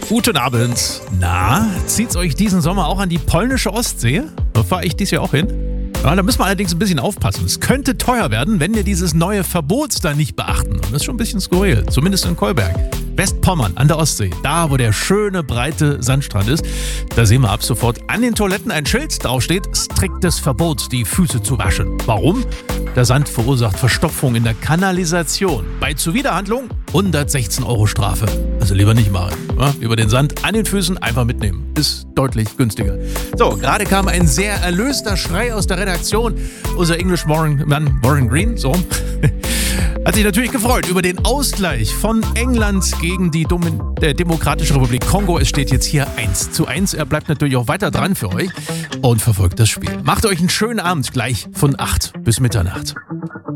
Guten Abend. Na, zieht's euch diesen Sommer auch an die polnische Ostsee? Da fahre ich dies Jahr auch hin. Ja, da müssen wir allerdings ein bisschen aufpassen. Es könnte teuer werden, wenn wir dieses neue Verbot da nicht beachten. Und das ist schon ein bisschen skurril, zumindest in Kolberg. Westpommern an der Ostsee, da wo der schöne, breite Sandstrand ist. Da sehen wir ab sofort an den Toiletten ein Schild, drauf steht: striktes Verbot, die Füße zu waschen. Warum? Der Sand verursacht Verstopfung in der Kanalisation. Bei Zuwiderhandlung 116 € Strafe. Also lieber nicht machen. Ja, lieber den Sand an den Füßen einfach mitnehmen. Ist deutlich günstiger. So, gerade kam ein sehr erlöster Schrei aus der Redaktion. Unser English-Mann Warren Green, so, hat sich natürlich gefreut über den Ausgleich von England gegen die Demokratische Republik Kongo. Es steht jetzt hier 1:1. Er bleibt natürlich auch weiter dran für euch und verfolgt das Spiel. Macht euch einen schönen Abend gleich von 8 bis Mitternacht.